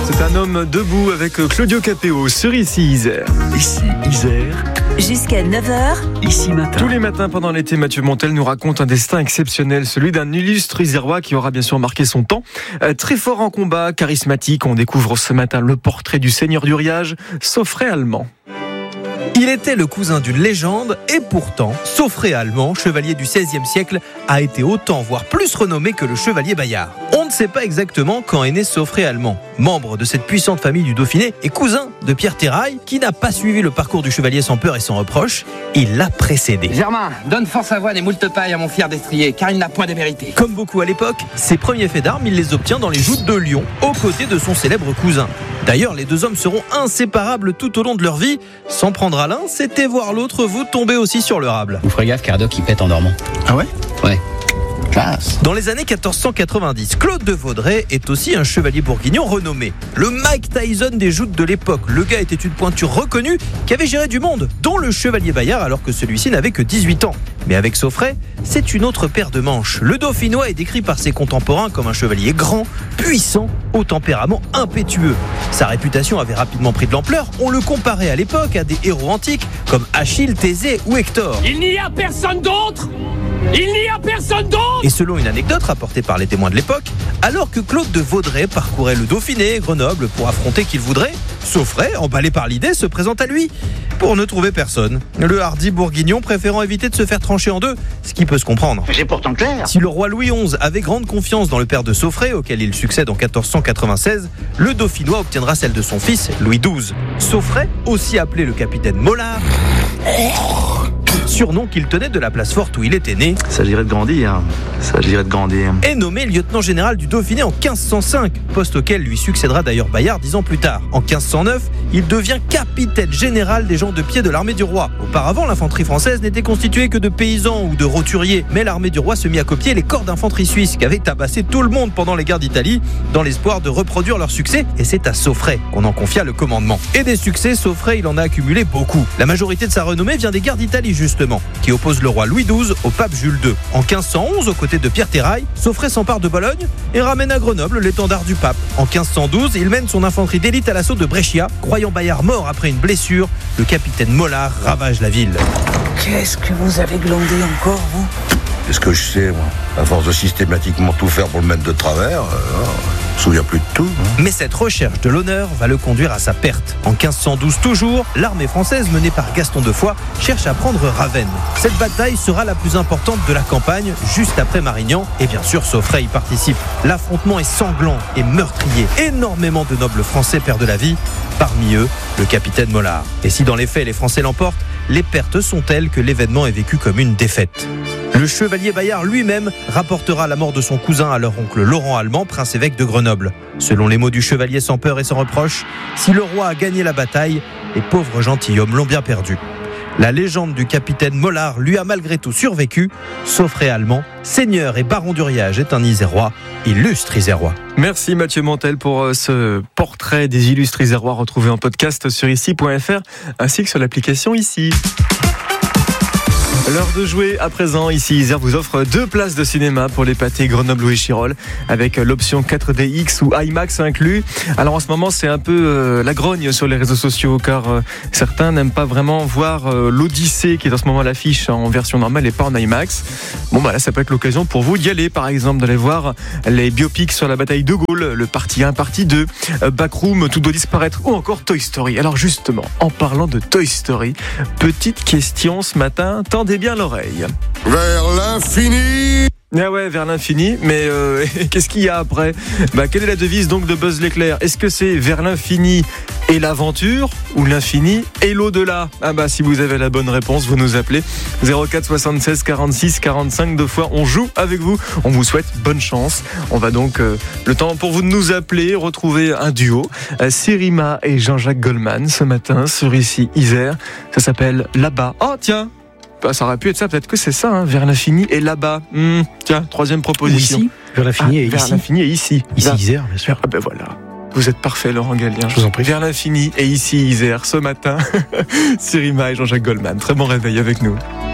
C'est un homme debout avec Claudio Capéo sur Ici Isère. Ici Isère. Jusqu'à 9h. Ici Matin. Tous les matins pendant l'été, Mathieu Montel nous raconte un destin exceptionnel, celui d'un illustre Isérois qui aura bien sûr marqué son temps. Très fort en combat, charismatique, on découvre ce matin le portrait du seigneur du Riage, Saufré Allemand. Il était le cousin d'une légende et pourtant, Saufré Allemand, chevalier du XVIe siècle, a été autant, voire plus renommé que le chevalier Bayard. On ne sait pas exactement quand est né Saufré Allemand, membre de cette puissante famille du Dauphiné et cousin de Pierre Terrail, qui n'a pas suivi le parcours du chevalier sans peur et sans reproche. Il l'a précédé. Germain, donne force à voix et moult paille à mon fier destrier, car il n'a point démérité. Comme beaucoup à l'époque, ses premiers faits d'armes, il les obtient dans les joutes de Lyon, aux côtés de son célèbre cousin. D'ailleurs, les deux hommes seront inséparables tout au long de leur vie. S'en prendre à l'un, c'était voir l'autre vous tomber aussi sur le rable. Vous ferez gaffe, Cardoc il pète en dormant. Ah ouais ? Ouais. Classe. Dans les années 1490, Claude de Vaudrey est aussi un chevalier bourguignon renommé. Le Mike Tyson des joutes de l'époque. Le gars était une pointure reconnue qui avait géré du monde, dont le chevalier Bayard alors que celui-ci n'avait que 18 ans. Mais avec Saufré, c'est une autre paire de manches. Le Dauphinois est décrit par ses contemporains comme un chevalier grand, puissant, au tempérament impétueux. Sa réputation avait rapidement pris de l'ampleur. On le comparait à l'époque à des héros antiques comme Achille, Thésée ou Hector. Il n'y a personne d'autre ! Il n'y a personne d'autre ! Et selon une anecdote rapportée par les témoins de l'époque, alors que Claude de Vaudrey parcourait le Dauphiné et Grenoble pour affronter qui le voudrait, Saufré, emballé par l'idée, se présente à lui pour ne trouver personne. Le hardi bourguignon préférant éviter de se faire trancher en deux, ce qui peut se comprendre. C'est pourtant clair. Si le roi Louis XI avait grande confiance dans le père de Saufré, auquel il succède en 1496, le Dauphinois obtiendra celle de son fils, Louis XII. Saufré, aussi appelé le capitaine Mollard, surnom qu'il tenait de la place forte où il était né, S'agirait de grandir. est nommé lieutenant général du Dauphiné en 1505, poste auquel lui succédera d'ailleurs Bayard 10 ans plus tard. En 1509, il devient capitaine général des gens de pied de l'armée du roi. Auparavant, l'infanterie française n'était constituée que de paysans ou de roturiers, mais l'armée du roi se mit à copier les corps d'infanterie suisse qui avaient tabassé tout le monde pendant les guerres d'Italie, dans l'espoir de reproduire leur succès, et c'est à Saufré qu'on en confia le commandement. Et des succès, Saufré, il en a accumulé beaucoup. La majorité de sa renommée vient des guerres d'Italie justement, qui opposent le roi Louis XII au pape Jules II. En 1511, aux côtés de Pierre Terrail, Saufré s'empare de Bologne et ramène à Grenoble l'étendard du pape. En 1512, il mène son infanterie d'élite à l'assaut de Brescia. Croyant Bayard mort après une blessure, le capitaine Mollard ravage la ville. Qu'est-ce que vous avez glandé encore, vous ? Qu'est-ce que je sais, moi ? À force de systématiquement tout faire pour le mettre de travers, je me souviens plus de tout. Mais cette recherche de l'honneur va le conduire à sa perte. En 1512 toujours, l'armée française menée par Gaston de Foix cherche à prendre Ravenne. Cette bataille sera la plus importante de la campagne, juste après Marignan, et bien sûr Saufré y participe. L'affrontement est sanglant et meurtrier. Énormément de nobles français perdent la vie, parmi eux le capitaine Mollard. Et si dans les faits les Français l'emportent, les pertes sont telles que l'événement est vécu comme une défaite. Le chevalier Bayard lui-même rapportera la mort de son cousin à leur oncle Laurent Allemand, prince-évêque de Grenoble. Selon les mots du chevalier sans peur et sans reproche, si le roi a gagné la bataille, les pauvres gentilshommes l'ont bien perdu. La légende du capitaine Mollard lui a malgré tout survécu. Saufré Allemand, seigneur et baron du Riage, est un Isérois, illustre Isérois. Merci Mathieu Montel pour ce portrait des illustres Isérois retrouvé en podcast sur ici.fr ainsi que sur l'application Ici. L'heure de jouer à présent. Ici Isère vous offre 2 places de cinéma pour les pâtés Grenoble ou Échirol avec l'option 4DX ou IMAX inclus. Alors en ce moment c'est un peu la grogne sur les réseaux sociaux car certains n'aiment pas vraiment voir l'Odyssée qui est en ce moment à l'affiche en version normale et pas en IMAX. Bon bah là ça peut être l'occasion pour vous d'y aller, par exemple d'aller voir les biopics sur la bataille de Gaulle, le partie 1, partie 2, Backroom, Tout doit disparaître ou encore Toy Story. Alors justement, en parlant de Toy Story, petite question ce matin, tendez bien l'oreille. Vers l'infini. Ah ouais, vers l'infini, mais qu'est-ce qu'il y a après ? Quelle est la devise donc de Buzz l'éclair ? Est-ce que c'est vers l'infini et l'aventure ou l'infini et l'au-delà ? Si vous avez la bonne réponse, vous nous appelez 04 76 46 45 2 fois. On joue avec vous, on vous souhaite bonne chance. On va donc, le temps pour vous de nous appeler, retrouver un duo, Sérima et Jean-Jacques Goldman ce matin sur Ici Isère. Ça s'appelle Là-bas. Oh tiens, ça aurait pu être ça, peut-être que c'est ça, vers l'infini et là-bas. Tiens, 3e proposition. Ou ici, vers l'infini et vers ici. L'infini et ici. Ici Isère, bien sûr. Voilà. Vous êtes parfait, Laurent Gallien. Je vous en prie. Vers l'infini et ici Isère, ce matin, Sérima et Jean-Jacques Goldman. Très bon réveil avec nous.